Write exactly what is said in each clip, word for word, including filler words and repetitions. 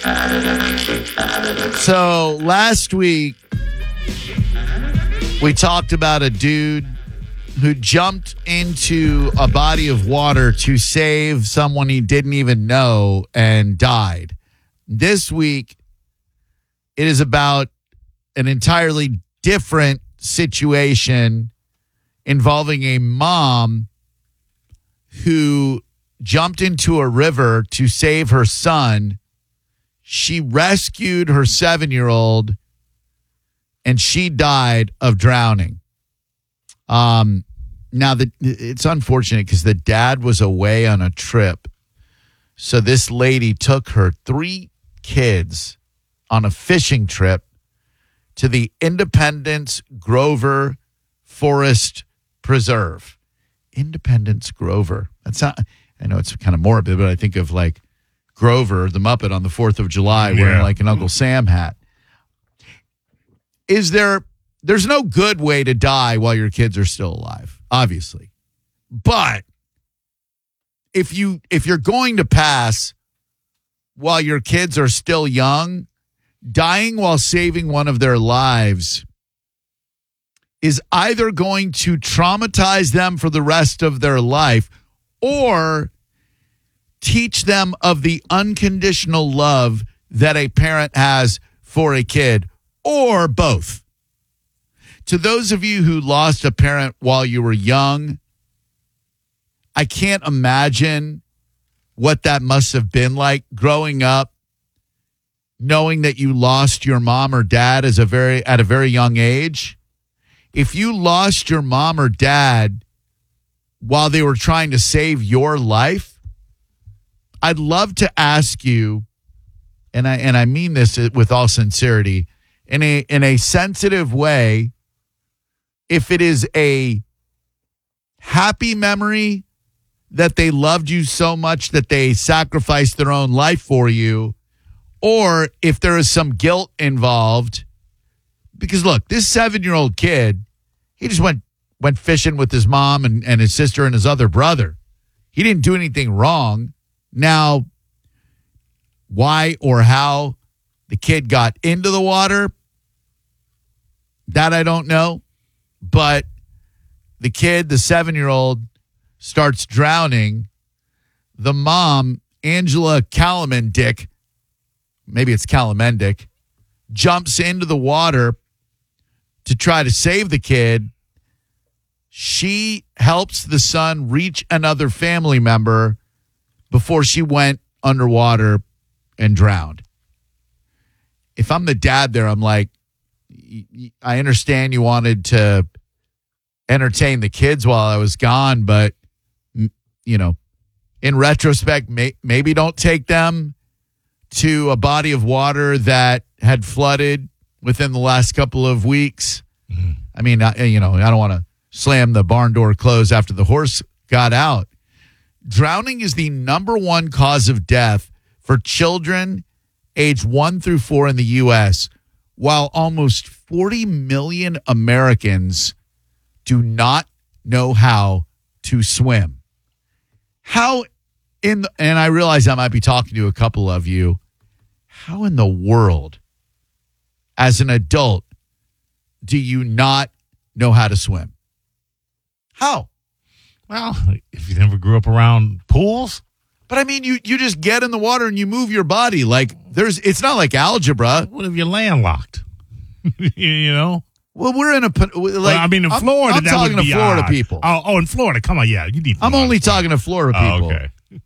So last week, we talked about a dude who jumped into a body of water to save someone he didn't even know and died. This week, it is about an entirely different situation involving a mom who jumped into a river to save her son. She rescued her seven-year-old, and she died of drowning. Um, now, the, it's unfortunate because the dad was away on a trip. So this lady took her three kids on a fishing trip to the Independence Grover Forest Preserve. Independence Grover. That's not, I know it's kind of morbid, but I think of like Grover, the Muppet on the fourth of July, yeah, wearing like an Uncle Sam hat. Is there, there's no good way to die while your kids are still alive, obviously. But if you, if you're going to pass while your kids are still young, dying while saving one of their lives is either going to traumatize them for the rest of their life or teach them of the unconditional love that a parent has for a kid, or both. To those of you who lost a parent while you were young, I can't imagine what that must have been like growing up, knowing that you lost your mom or dad as a very at a very young age. If you lost your mom or dad while they were trying to save your life, I'd love to ask you, and I and I mean this with all sincerity, in a in a sensitive way, if it is a happy memory that they loved you so much that they sacrificed their own life for you, or if there is some guilt involved. Because look, this seven-year-old kid, he just went went fishing with his mom and, and his sister and his other brother. He didn't do anything wrong. Now, why or how the kid got into the water, that I don't know. But the kid, the seven-year-old, starts drowning. The mom, Angela Calamendick, maybe it's Calamendick, jumps into the water to try to save the kid. She helps the son reach another family member before she went underwater and drowned. If I'm the dad there, I'm like, I understand you wanted to entertain the kids while I was gone, but, you know, in retrospect, may, maybe don't take them to a body of water that had flooded within the last couple of weeks. Mm-hmm. I mean, I, you know, I don't want to slam the barn door closed after the horse got out. Drowning is the number one cause of death for children aged one through four in the U S, while almost forty million Americans do not know how to swim. How in the, and I realize I might be talking to a couple of you, how in the world, as an adult, do you not know how to swim? How? Well, if you never grew up around pools. But I mean, you you just get in the water and you move your body. Like, there's, it's not like algebra. What if you're landlocked? You know? Well, we're in a, like, well, I mean, in I'm, Florida, I'm that talking would be to Florida odd. people. Oh, oh, in Florida, come on, yeah, you need. I'm only talking to Florida people. Oh, okay.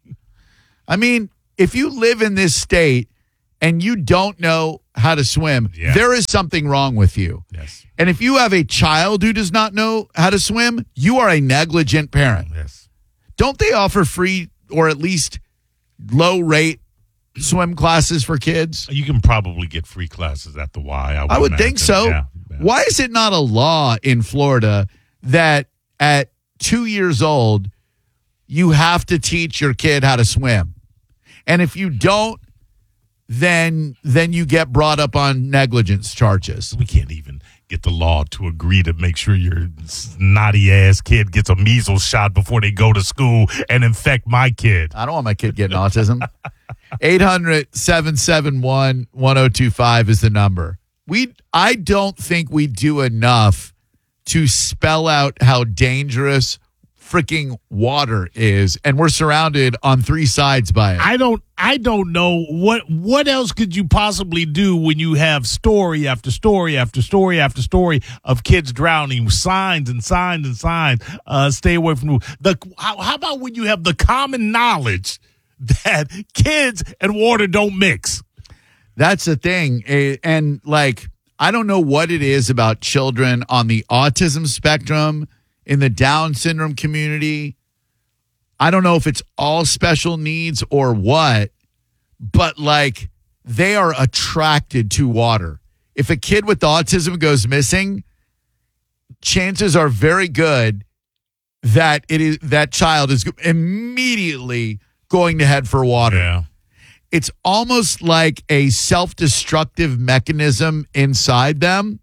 I mean, if you live in this state and you don't know how to swim, yeah. there is something wrong with you. Yes. And if you have a child who does not know how to swim, you are a negligent parent. Yes. Don't they offer free or at least low rate swim classes for kids? You can probably get free classes at the Y. I would, I would imagine. think so. Yeah, yeah. Why is it not a law in Florida that at two years old, you have to teach your kid how to swim? And if you don't, then then you get brought up on negligence charges. We can't even get the law to agree to make sure your snotty ass kid gets a measles shot before they go to school and infect my kid. I don't want my kid getting autism. eight hundred, seven seven one, one oh two five is the number. We, I don't think we do enough to spell out how dangerous freaking water is, and we're surrounded on three sides by it. I don't I don't know what what else could you possibly do when you have story after story after story after story of kids drowning, signs and signs and signs. Uh, stay away from the. How, how about when you have the common knowledge that kids and water don't mix? That's the thing, eh, and like I don't know what it is about children on the autism spectrum, in the Down syndrome community. I don't know if it's all special needs or what, but like they are attracted to water. If a kid with autism goes missing, chances are very good that it is that child is immediately going to head for water. Yeah. It's almost like a self-destructive mechanism inside them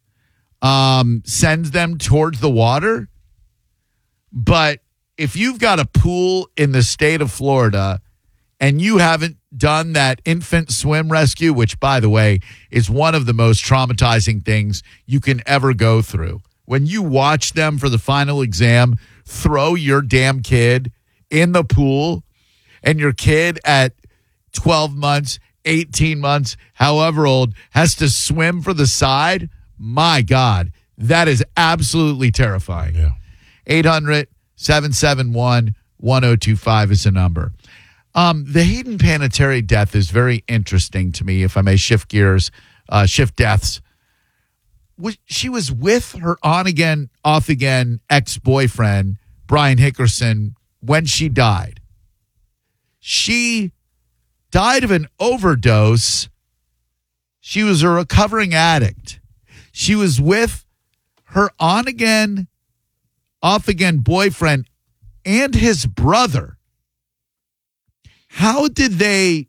um, sends them towards the water. But if you've got a pool in the state of Florida and you haven't done that infant swim rescue, which, by the way, is one of the most traumatizing things you can ever go through. When you watch them for the final exam, throw your damn kid in the pool, and your kid at twelve months, eighteen months, however old, has to swim for the side, my God, that is absolutely terrifying. Yeah. eight hundred, seven seven one, one oh two five is the number. Um, the Hayden Panettiere death is very interesting to me, if I may shift gears, uh, shift deaths. Was, she was with her on-again, off-again ex-boyfriend, Brian Hickerson, when she died. She died of an overdose. She was a recovering addict. She was with her on-again, off-again boyfriend and his brother. How did they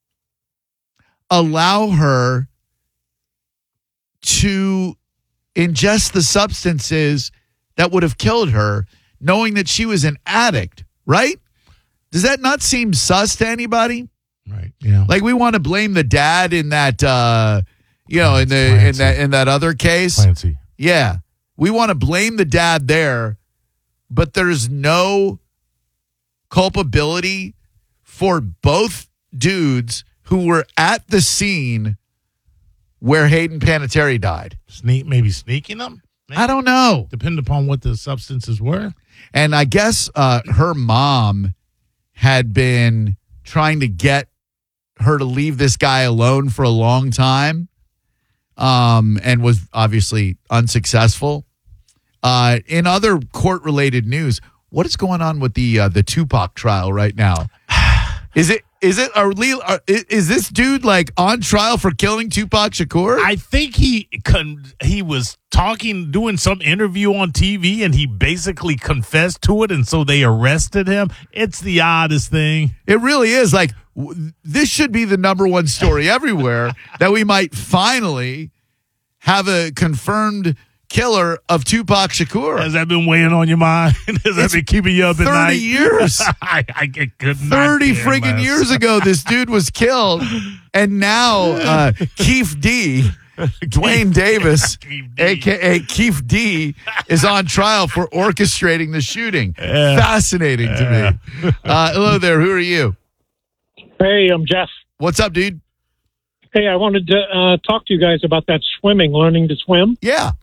allow her to ingest the substances that would have killed her, knowing that she was an addict, right? Does that not seem sus to anybody? Right. Yeah. Like we want to blame the dad in that, uh, you know, in the Clancy. in that in that other case. Clancy. Yeah, we want to blame the dad there, but there's no culpability for both dudes who were at the scene where Hayden Panettiere died. Sneak, maybe sneaking them? Maybe. I don't know. Depending upon what the substances were. And I guess uh, her mom had been trying to get her to leave this guy alone for a long time, um, and was obviously unsuccessul. Uh, in other court-related news, what is going on with the uh, the Tupac trial right now? Is it is it are, are is this dude like on trial for killing Tupac Shakur? I think he con- he was talking, doing some interview on T V, and he basically confessed to it, and so they arrested him. It's the oddest thing. It really is. Like w- this should be the number one story everywhere, that we might finally have a confirmed killer of Tupac Shakur. Has that been weighing on your mind? Has that been keeping you up at night? thirty years. I, I get good. thirty friggin' years ago, this dude was killed. And now uh, Keith D, Dwayne Davis, Keith D. a k a. Keith D, is on trial for orchestrating the shooting. Yeah. Fascinating to me. Uh, hello there. Who are you? Hey, I'm Jeff. What's up, dude? Hey, I wanted to uh, talk to you guys about that swimming, learning to swim. Yeah.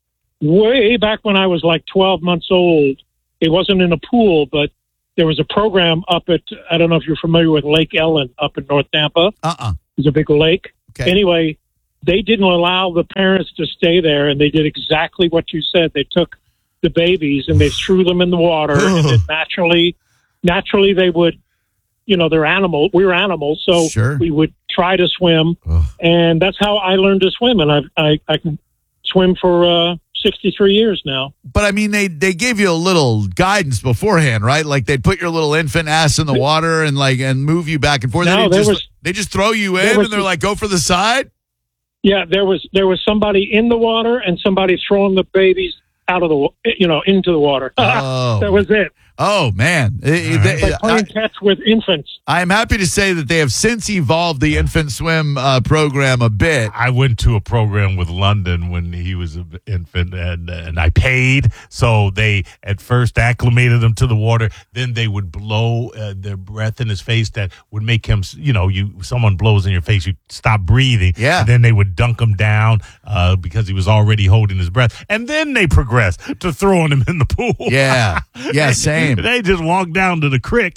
Way back when I was like twelve months old, it wasn't in a pool, but there was a program up at, I don't know if you're familiar with Lake Ellen up in North Tampa. Uh-uh. It's a big lake. Okay. Anyway, they didn't allow the parents to stay there, and they did exactly what you said. They took the babies and they threw them in the water, and then naturally, naturally they would, you know, they're animals. We were animals, so Sure. we would try to swim, Ugh. and that's how I learned to swim. And I I, I can swim for uh, sixty-three years now. But I mean, they they gave you a little guidance beforehand, right? Like they'd put your little infant ass in the water and like and move you back and forth. No, they, didn't there just, was- they just throw you in was- and they're like, go for the side. Yeah, there was there was somebody in the water and somebody throwing the babies out of the wa- you know into the water. Oh. That was it. Oh, man. It- right. they- It's like playing catch with infants. I am happy to say that they have since evolved the infant swim uh, program a bit. I went to a program with London when he was an infant, and and I paid. So they at first acclimated him to the water. Then they would blow uh, their breath in his face that would make him, you know, you someone blows in your face, you stop breathing. Yeah. And then they would dunk him down uh, because he was already holding his breath. And then they progressed to throwing him in the pool. Yeah. Yeah, same. They just walk down to the creek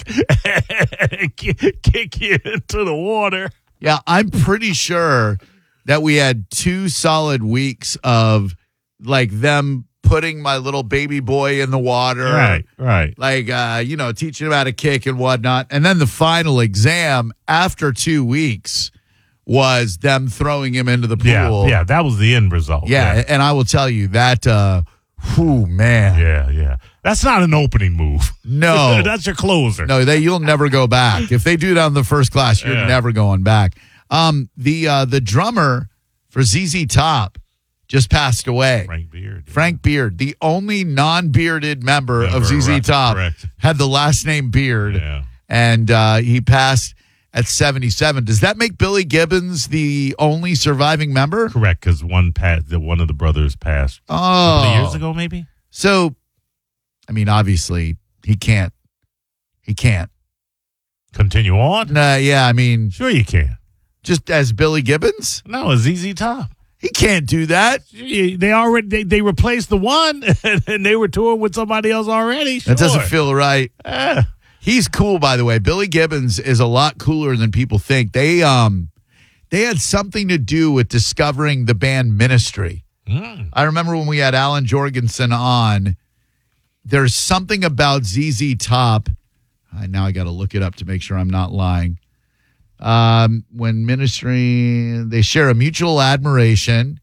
and kick kick you into the water. Yeah, I'm pretty sure that we had two solid weeks of like them putting my little baby boy in the water. Right, right. Like, uh, you know, teaching him how to kick and whatnot. And then the final exam after two weeks was them throwing him into the pool. Yeah, yeah, that was the end result. Yeah, and I will tell you that, uh, whew, man. yeah, yeah. That's not an opening move. No. That's your closer. No, they you'll never go back. If they do it on the first class, you're Yeah. never going back. Um, the uh, the drummer for Z Z Top just passed away. Frank Beard. yeah. Frank Beard, the only non-bearded member Member, of Z Z right, Top, correct. had the last name Beard, Yeah. and uh, he passed at seventy-seven. Does that make Billy Gibbons the only surviving member? Correct, because one passed, the one of the brothers passed a Oh, couple of years ago, maybe. So, I mean, obviously he can't. He can't. Continue on. Nah, yeah, I mean, Sure, you can. just as Billy Gibbons, No, it's Z Z Top. he can't do that. They already they, they replaced the one, and they were touring with somebody else already. Sure. That doesn't feel right. Eh. He's cool, by the way. Billy Gibbons is a lot cooler than people think. They um, they had something to do with discovering the band Ministry. Mm. I remember when we had Alan Jorgensen on. There's something about Z Z Top. I now I got to look it up to make sure I'm not lying. Um, when Ministry, they share a mutual admiration,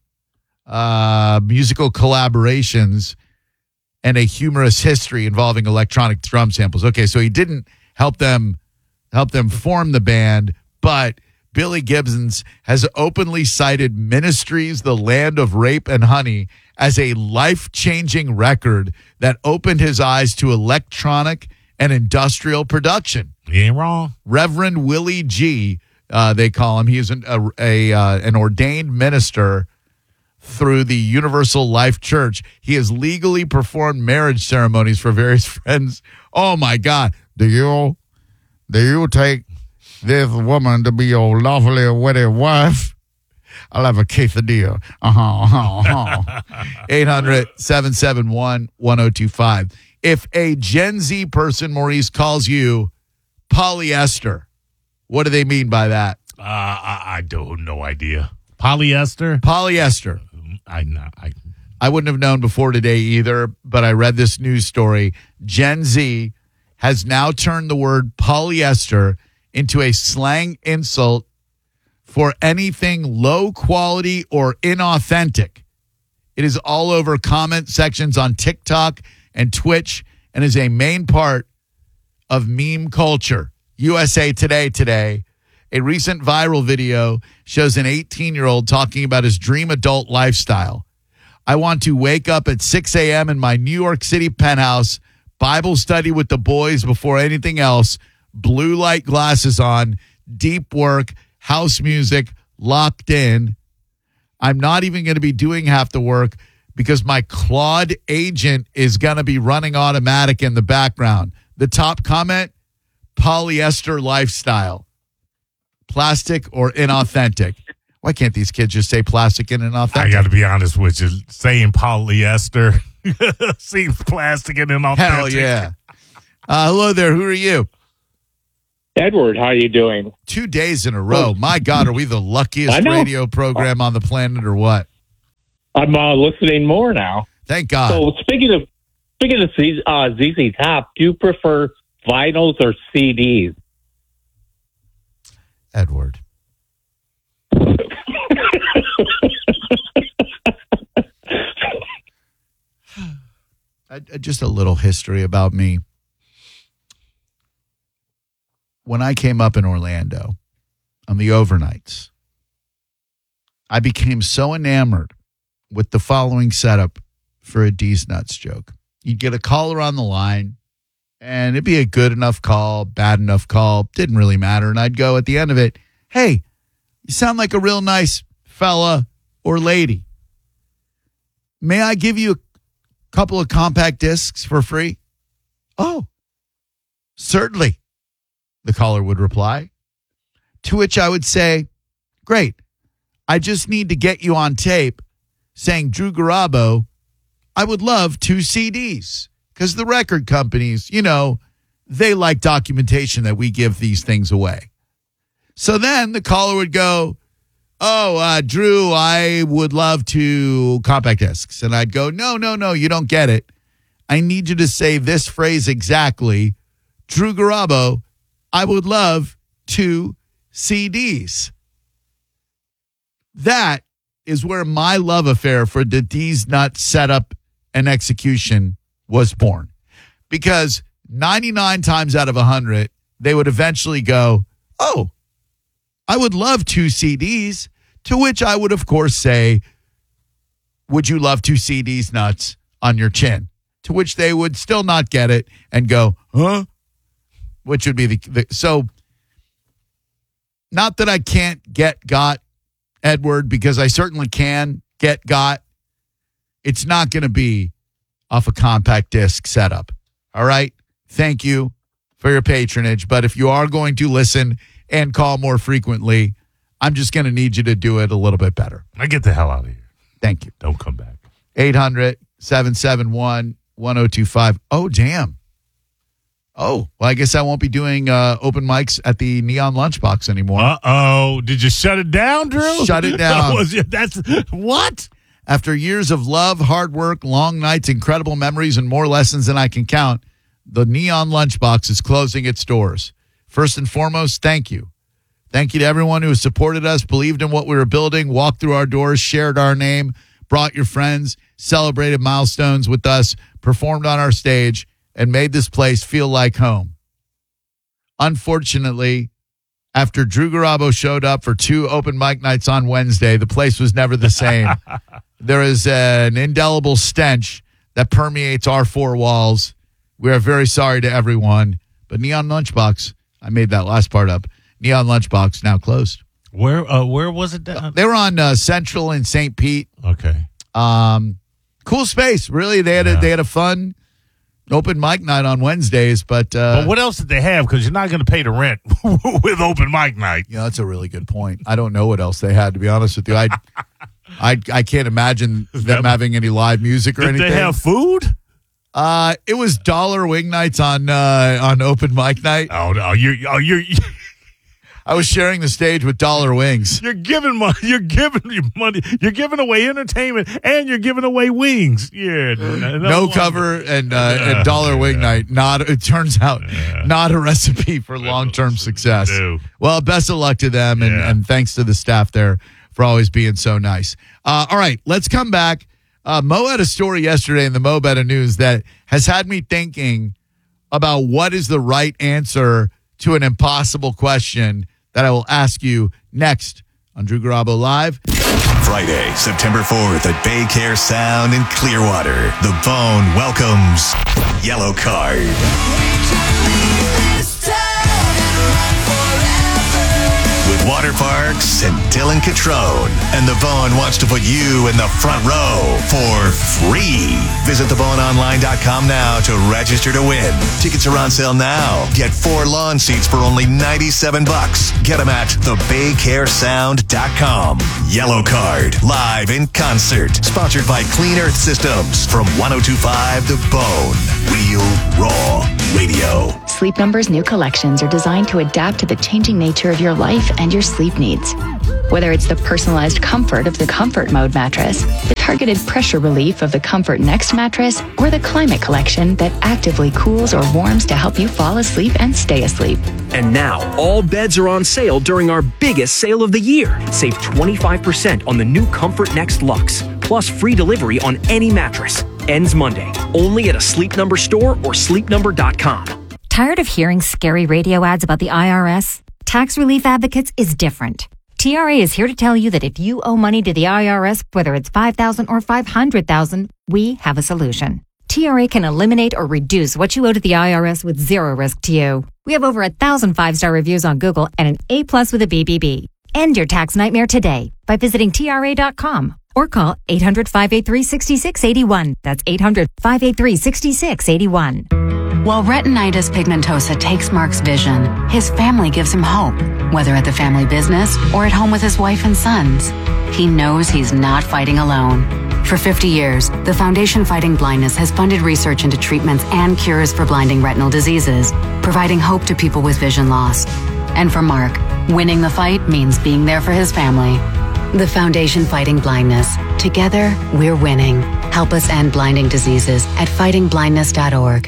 uh, musical collaborations, and a humorous history involving electronic drum samples. Okay, so he didn't help them help them form the band, but Billy Gibbons has openly cited Ministry's The Land of Rape and Honey as a life-changing record that opened his eyes to electronic and industrial production. You ain't wrong. Reverend Willie G, uh, they call him. He is an, a, a, uh, an ordained minister through the Universal Life Church. He has legally performed marriage ceremonies for various friends. Oh, my God. Do you, do you take this woman to be your lawfully wedded wife? I'll have a quesadilla. Uh-huh, uh-huh, uh-huh. eight hundred, seven seven one, one oh two five. If a Gen Z person, Maurice, calls you polyester, what do they mean by that? Uh, I, I don't no idea. Polyester. Polyester. I not. I. I wouldn't have known before today either, but I read this news story. Gen Z has now turned the word polyester into a slang insult for anything low quality or inauthentic. It is all over comment sections on TikTok and Twitch and is a main part of meme culture. U S A Today today, a recent viral video shows an eighteen-year-old talking about his dream adult lifestyle. I want to wake up at six a.m. in my New York City penthouse, Bible study with the boys before anything else, blue light glasses on, deep work, house music, locked in. I'm not even going to be doing half the work because my Claude agent is going to be running automatic in the background. The top comment, polyester lifestyle. Plastic or inauthentic. Why can't these kids just say plastic and inauthentic? I got to be honest with you. Saying polyester seems plastic and inauthentic. Hell yeah. Uh, hello there. Who are you? Edward, how are you doing? Two days in a row. My God, are we the I luckiest know. radio program on the planet or what? I'm uh, listening more now. Thank God. So speaking of speaking of Z, uh, Z Z Top, do you prefer vinyls or C Ds? Edward. Uh, just a little history about me. When I came up in Orlando on the overnights, I became so enamored with the following setup for a D's Nuts joke. You'd get a caller on the line, And it'd be a good enough call, bad enough call, didn't really matter. And I'd go at the end of it, hey, you sound like a real nice fella or lady. May I give you a couple of compact discs for free? Oh, certainly, the caller would reply. To which I would say, great. I just need to get you on tape saying, Drew Garabo, I would love two C Ds. Because the record companies, you know, they like documentation that we give these things away. So then the caller would go, oh, uh, Drew, I would love to compact discs. And I'd go, no, no, no, you don't get it. I need you to say this phrase exactly. Drew Garabo, I would love two C Ds. That is where my love affair for the D's Nuts setup and execution was born. Because ninety-nine times out of one hundred, they would eventually go, oh, I would love two C Ds. To which I would, of course, say, would you love two C Ds nuts on your chin? To which they would still not get it and go, huh? Which would be the, the so not that I can't get got, Edward, because I certainly can get got. It's not going to be off a compact disc setup. All right? Thank you for your patronage. But if you are going to listen and call more frequently, I'm just going to need you to do it a little bit better. I get the hell out of here. Thank you. Don't come back. eight hundred, seven seven one, one oh two five. Oh, damn. Oh, well, I guess I won't be doing uh, open mics at the Neon Lunchbox anymore. Uh-oh. Did you shut it down, Drew? Shut it down. Was it- That's what? After years of love, hard work, long nights, incredible memories, and more lessons than I can count, the Neon Lunchbox is closing its doors. First and foremost, thank you. Thank you to everyone who has supported us, believed in what we were building, walked through our doors, shared our name, brought your friends, celebrated milestones with us, performed on our stage, and made this place feel like home. Unfortunately, after Drew Garabo showed up for two open mic nights on Wednesday, the place was never the same. There is an indelible stench that permeates our four walls. We are very sorry to everyone. But Neon Lunchbox, I made that last part up. Neon Lunchbox now closed. Where uh, where was it? Down? They were on uh, Central in Saint Pete. Okay. Um, cool space. Really, they had Yeah. a, they had a fun open mic night on Wednesdays. But, uh, But what else did they have? Because you're not going to pay the rent with open mic night. you know, that's a really good point. I don't know what else they had, to be honest with you. I I, I can't imagine them having any live music or Did anything. they have food? Uh, it was dollar wing nights on uh, on open mic night. Oh no, you're oh you're I was sharing the stage with Dollar Wings. you're giving money. You're giving you money. You're giving away entertainment, and you're giving away wings. Yeah, no, No cover and uh, and Dollar Wing night. Not it turns out not a recipe for long term success. No. Well, best of luck to them, and, Yeah. and thanks to the staff there for always being so nice. Uh, all right, let's come back. Uh, Mo had a story yesterday in the Mo Better News that has had me thinking about what is the right answer to an impossible question that I will ask you next on Drew Garabo Live. Friday, September fourth at Bay Care Sound in Clearwater. The Bone welcomes Yellow Card. With Water Parks and Dylan Catrone. And The Bone wants to put you in the front row for free. Visit the bone online dot com now to register to win. Tickets are on sale now. Get four lawn seats for only ninety-seven bucks. Get them at the bay care sound dot com. Yellow Card, live in concert. Sponsored by Clean Earth Systems from one oh two point five The Bone. Real Raw Radio. Sleep Number's new collections are designed to adapt to the changing nature of your life and your sleep needs. Whether it's the personalized comfort of the Comfort Mode mattress, the targeted pressure relief of the Comfort Next mattress, or the Climate Collection that actively cools or warms to help you fall asleep and stay asleep. And now, all beds are on sale during our biggest sale of the year. Save twenty-five percent on the new Comfort Next Luxe, plus free delivery on any mattress. Ends Monday, only at a Sleep Number store or sleep number dot com. Tired of hearing scary radio ads about the I R S? Tax Relief Advocates is different. T R A is here to tell you that if you owe money to the I R S, whether it's five thousand dollars or five hundred thousand dollars, we have a solution. T R A can eliminate or reduce what you owe to the I R S with zero risk to you. We have over a thousand five-star reviews on Google and an A plus with a B B B. End your tax nightmare today by visiting T R A dot com or call eight hundred, five eight three, six six eight one. That's eight hundred, five eight three, six six eight one. While retinitis pigmentosa takes Mark's vision, his family gives him hope, whether at the family business or at home with his wife and sons. He knows he's not fighting alone. For fifty years, the Foundation Fighting Blindness has funded research into treatments and cures for blinding retinal diseases, providing hope to people with vision loss. And for Mark, winning the fight means being there for his family. The Foundation Fighting Blindness. Together, we're winning. Help us end blinding diseases at fighting blindness dot org.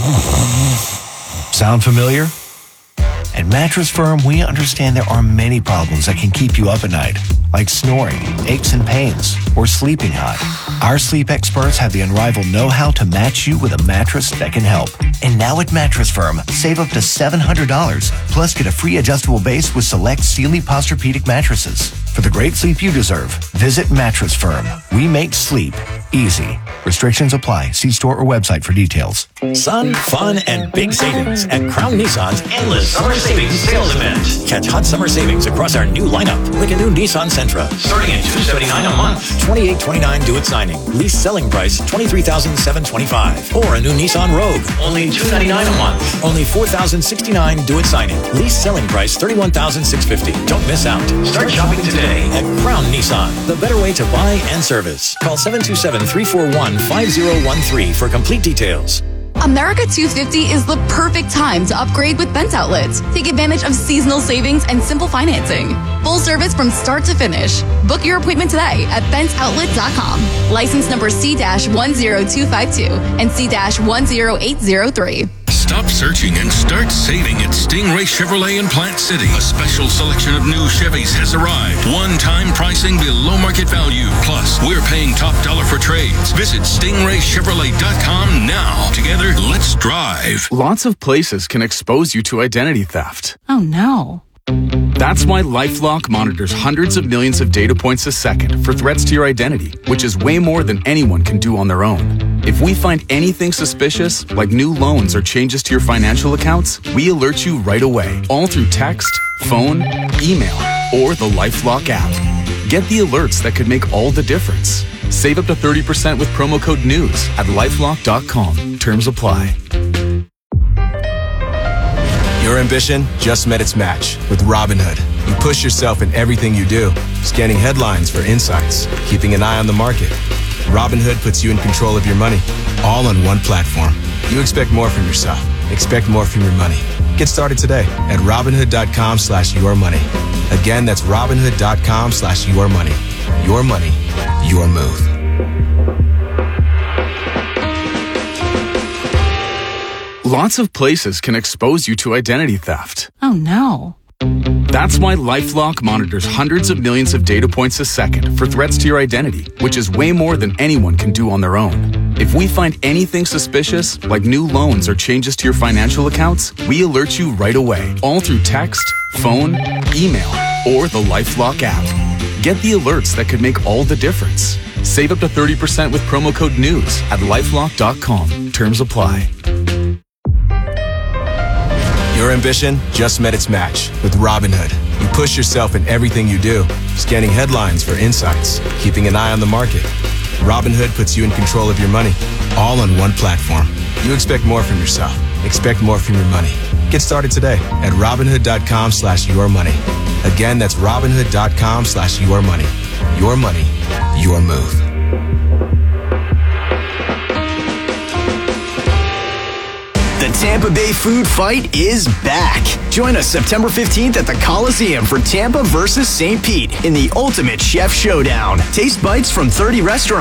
Sound familiar? At Mattress Firm, we understand there are many problems that can keep you up at night, like snoring, aches and pains, or sleeping hot. Our sleep experts have the unrivaled know-how to match you with a mattress that can help. And now at Mattress Firm, save up to seven hundred dollars, plus get a free adjustable base with select Sealy Posturepedic mattresses. For the great sleep you deserve, visit Mattress Firm. We make sleep easy. Restrictions apply. See store or website for details. Sun, fun, and big savings at Crown Nissan's endless summer savings sales event. Catch hot summer savings across our new lineup, like a new Nissan Sentra, starting at two hundred seventy-nine dollars a month, twenty-eight twenty-nine due at signing. Lease selling price twenty-three thousand seven hundred twenty-five dollars. Or a new Nissan Rogue, only two hundred ninety-nine dollars a month, only four thousand sixty-nine dollars due at signing. Lease selling price thirty-one thousand six hundred fifty dollars. Don't miss out. Start shopping today at Crown Nissan, the better way to buy and service. Call seven two seven, three four one, five zero one three for complete details. America two fifty is the perfect time to upgrade with Bent Outlets. Take advantage of seasonal savings and simple financing. Full service from start to finish. Book your appointment today at bent outlet dot com. License number C one zero two five two and C one zero eight zero three. Stop searching and start saving at Stingray Chevrolet in Plant City. A special selection of new Chevys has arrived. One-time pricing below market value. Plus, we're paying top dollar for trades. Visit stingray chevrolet dot com now. Together, let's drive. Lots of places can expose you to identity theft. Oh no. That's why LifeLock monitors hundreds of millions of data points a second for threats to your identity, which is way more than anyone can do on their own. If we find anything suspicious, like new loans or changes to your financial accounts, we alert you right away, all through text, phone, email, or the LifeLock app. Get the alerts that could make all the difference. Save up to thirty percent with promo code NEWS at lifelock dot com. Terms apply. Your ambition just met its match with Robinhood. You push yourself in everything you do, scanning headlines for insights, keeping an eye on the market. Robinhood puts you in control of your money, all on one platform. You expect more from yourself. Expect more from your money. Get started today at Robinhood dot com slash your money. Again, that's Robinhood dot com slash your money. Your money, your move. Lots of places can expose you to identity theft. Oh no. That's why LifeLock monitors hundreds of millions of data points a second for threats to your identity, which is way more than anyone can do on their own. If we find anything suspicious, like new loans or changes to your financial accounts, we alert you right away, all through text, phone, email, or the LifeLock app. Get the alerts that could make all the difference. Save up to thirty percent with promo code NEWS at lifelock dot com. Terms apply. Your ambition just met its match with Robinhood. You push yourself in everything you do, scanning headlines for insights, keeping an eye on the market. Robinhood puts you in control of your money, all on one platform. You expect more from yourself. Expect more from your money. Get started today at Robinhood dot com slash your money. Again, that's Robinhood dot com slash your money. Your money, your move. The Tampa Bay food fight is back. Join us September fifteenth at the Coliseum for Tampa versus Saint Pete in the ultimate chef showdown. Taste bites from thirty restaurants.